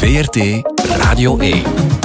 VRT Radio 1.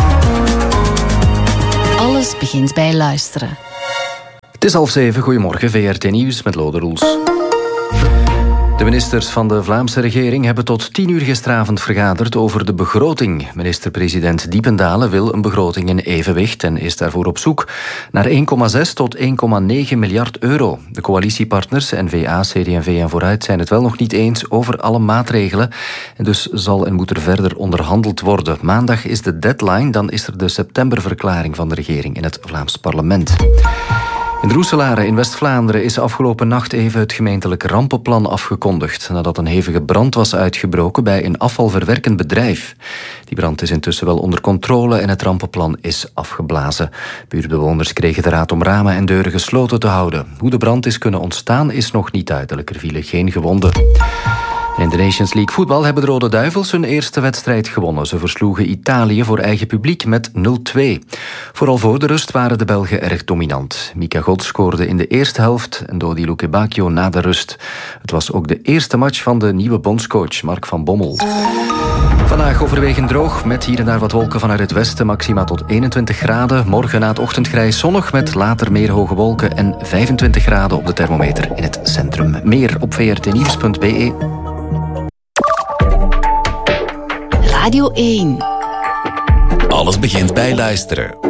Alles begint bij luisteren. Het is 6:30, goedemorgen, VRT Nieuws met Lode Roels. De ministers van de Vlaamse regering hebben tot 10 uur gisteravond vergaderd over de begroting. Minister-president Diependalen wil een begroting in evenwicht en is daarvoor op zoek naar 1,6 tot 1,9 miljard euro. De coalitiepartners N-VA, CD&V en Vooruit zijn het wel nog niet eens over alle maatregelen. En dus zal en moet er verder onderhandeld worden. Maandag is de deadline, dan is er de septemberverklaring van de regering in het Vlaams parlement. In Roeselare in West-Vlaanderen is afgelopen nacht even het gemeentelijk rampenplan afgekondigd, nadat een hevige brand was uitgebroken bij een afvalverwerkend bedrijf. Die brand is intussen wel onder controle en het rampenplan is afgeblazen. Buurtbewoners kregen de raad om ramen en deuren gesloten te houden. Hoe de brand is kunnen ontstaan is nog niet duidelijk. Er vielen geen gewonden. In de Nations League voetbal hebben de Rode Duivels hun eerste wedstrijd gewonnen. Ze versloegen Italië voor eigen publiek met 0-2. Vooral voor de rust waren de Belgen erg dominant. Mika God scoorde in de eerste helft en Dodi Lukebakio na de rust. Het was ook de eerste match van de nieuwe bondscoach Mark van Bommel. Vandaag overwegend droog, met hier en daar wat wolken vanuit het westen, maxima tot 21 graden. Morgen na het ochtendgrijs zonnig, met later meer hoge wolken en 25 graden op de thermometer in het centrum. Meer op vrtnieuws.be. Radio 1. Alles begint bij luisteren.